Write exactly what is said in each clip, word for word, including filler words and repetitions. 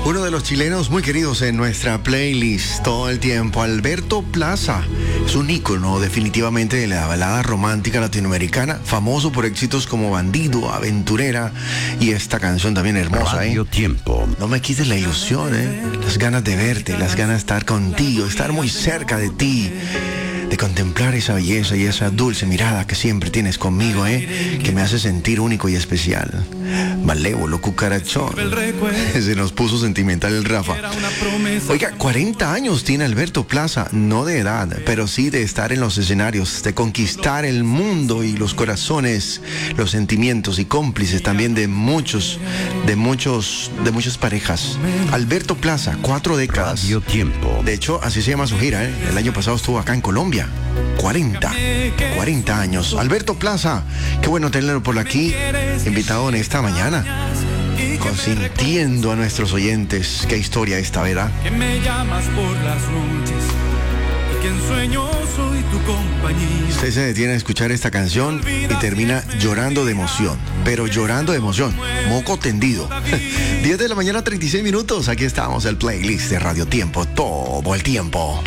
Uno de los chilenos muy queridos en nuestra playlist todo el tiempo, Alberto Plaza. Es un ícono definitivamente de la balada romántica latinoamericana, famoso por éxitos como Bandido, Aventurera y esta canción también hermosa, Radio ¿eh? Tiempo. No me quites la ilusión, ¿eh? Las ganas de verte, las ganas de estar contigo, estar muy cerca de ti, de contemplar esa belleza y esa dulce mirada que siempre tienes conmigo, ¿eh? Que me hace sentir único y especial. Malévolo, cucarachón. Se nos puso sentimental el Rafa. Oiga, cuarenta años tiene Alberto Plaza, no de edad, pero sí de estar en los escenarios, de conquistar el mundo y los corazones, los sentimientos y cómplices también de muchos, de muchos, de muchas parejas. Alberto Plaza, cuatro décadas. Radio Tiempo. De hecho, así se llama su gira, ¿eh? El año pasado estuvo acá en Colombia. cuarenta, cuarenta años. Alberto Plaza, qué bueno tenerlo por aquí, invitado en esta mañana, consintiendo a nuestros oyentes. Qué historia esta, ¿verdad? Que me llamas por las noches y que en sueños soy tu compañía. Usted se detiene a escuchar esta canción y termina llorando de emoción, pero llorando de emoción, moco tendido. diez de la mañana, treinta y seis minutos, aquí estamos, el playlist de Radio Tiempo, todo el tiempo.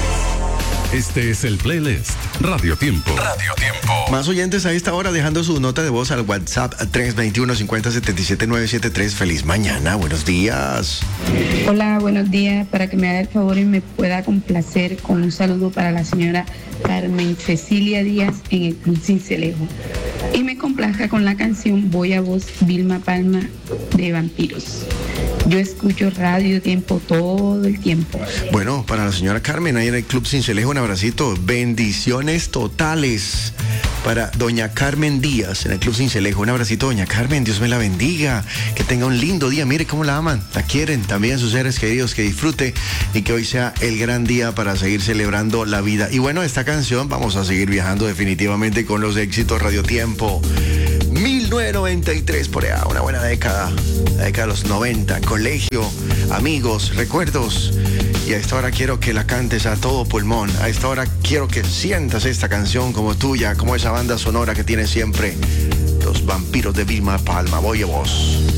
Este es el playlist Radio Tiempo. Radio Tiempo. Más oyentes a esta hora dejando su nota de voz al WhatsApp tres dos uno, cinco cero siete siete nueve siete tres. Feliz mañana, buenos días. Hola, buenos días. Para que me haga el favor y me pueda complacer con un saludo para la señora Carmen Cecilia Díaz en el Club Cincelejo. Y me complazca con la canción Voy a Vos, Vilma Palma, de Vampiros. Yo escucho Radio Tiempo todo el tiempo. Bueno, para la señora Carmen, ahí en el Club Cincelejo, un abracito. Bendiciones totales para doña Carmen Díaz en el Club Cincelejo. Un abracito, doña Carmen. Dios me la bendiga. Que tenga un lindo día. Mire cómo la aman, la quieren. También sus seres queridos, que disfrute y que hoy sea el gran día para seguir celebrando la vida. Y bueno, esta canción vamos a seguir viajando definitivamente con los éxitos Radio Tiempo. mil novecientos noventa y tres, por allá, una buena década, la década de los noventa, colegio, amigos, recuerdos. Y a esta hora quiero que la cantes a todo pulmón. A esta hora quiero que sientas esta canción como tuya, como esa banda sonora que tiene siempre los Vampiros de Vilma Palma. Voy a Vos.